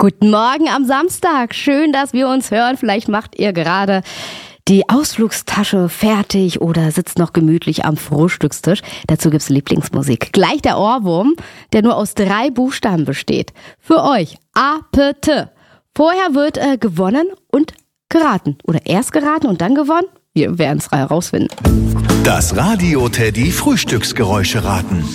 Guten Morgen am Samstag. Schön, dass wir uns hören. Vielleicht macht ihr gerade die Ausflugstasche fertig oder sitzt noch gemütlich am Frühstückstisch. Dazu gibt's Lieblingsmusik. Gleich der Ohrwurm, der nur aus 3 Buchstaben besteht. Für euch A-P-T. Vorher wird gewonnen und geraten. Oder erst geraten und dann gewonnen. Wir werden es herausfinden. Das Radio Teddy Frühstücksgeräusche raten.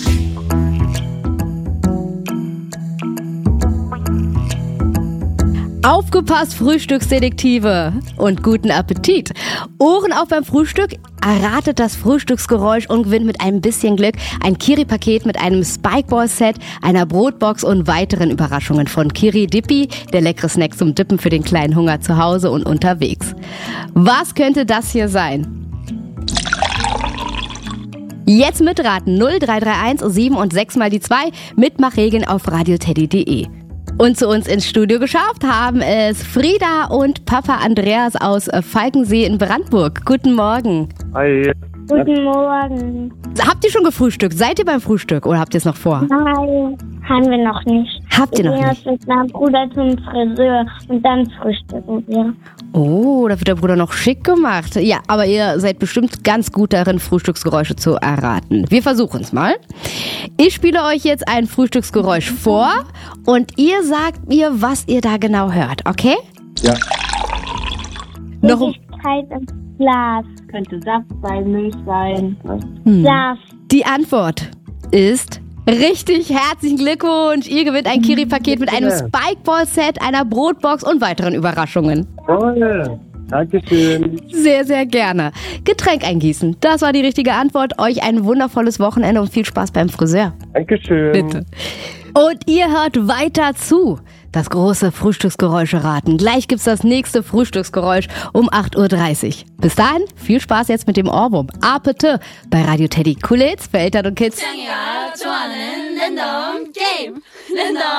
Aufgepasst, Frühstücksdetektive, und guten Appetit. Ohren auf beim Frühstück, erratet das Frühstücksgeräusch und gewinnt mit ein bisschen Glück ein Kiri-Paket mit einem Spikeball-Set, einer Brotbox und weiteren Überraschungen von Kiri Dippi, der leckere Snack zum Dippen für den kleinen Hunger zu Hause und unterwegs. Was könnte das hier sein? Jetzt mitraten 0331 7 und 6 mal die 2, Mitmachregeln auf radioteddy.de. Und zu uns ins Studio geschafft haben es Frieda und Papa Andreas aus Falkensee in Brandenburg. Guten Morgen. Hi. Guten Morgen. Habt ihr schon gefrühstückt? Seid ihr beim Frühstück oder habt ihr es noch vor? Nein, haben wir noch nicht. Habt ihr noch nicht? Wir gehen jetzt mit meinem Bruder zum Friseur und dann frühstücken wir. Oh, da wird der Bruder noch schick gemacht. Ja, aber ihr seid bestimmt ganz gut darin, Frühstücksgeräusche zu erraten. Wir versuchen es mal. Ich spiele euch jetzt ein Frühstücksgeräusch vor und ihr sagt mir, was ihr da genau hört, okay? Ja. Noch Flüssigkeit im Glas. Könnte Saft sein, Milch sein. Saft. Die Antwort ist richtig. Herzlichen Glückwunsch. Ihr gewinnt ein Kiri-Paket mit einem Spikeball-Set, einer Brotbox und weiteren Überraschungen. Toll. Dankeschön. Sehr, sehr gerne. Getränk eingießen. Das war die richtige Antwort. Euch ein wundervolles Wochenende und viel Spaß beim Friseur. Dankeschön. Bitte. Und ihr hört weiter zu. Das große Frühstücksgeräusche raten. Gleich gibt's das nächste Frühstücksgeräusch um 8.30 Uhr. Bis dahin, viel Spaß jetzt mit dem Ohrwurm. Apete bei Radio Teddy. Coole Hits für Eltern und Kids.